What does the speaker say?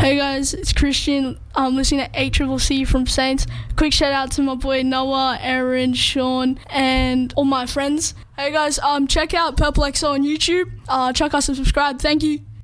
Hey guys, it's Christian. I'm listening to ACCC from Saints. Quick shout out to my boy Noah, Aaron, Sean, and all my friends. Hey guys, check out Purple XO on YouTube. Check us and subscribe. Thank you.